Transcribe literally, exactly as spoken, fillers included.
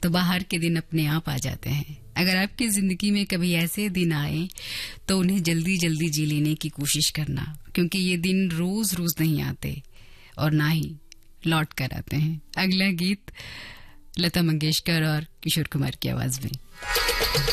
तो बाहर के दिन अपने आप आ जाते हैं। अगर आपकी जिंदगी में कभी ऐसे दिन आए तो उन्हें जल्दी जल्दी जी लेने की कोशिश करना, क्योंकि ये दिन रोज रोज नहीं आते और ना ही लौट कर आते हैं। अगला गीत लता मंगेशकर और किशोर कुमार की आवाज में।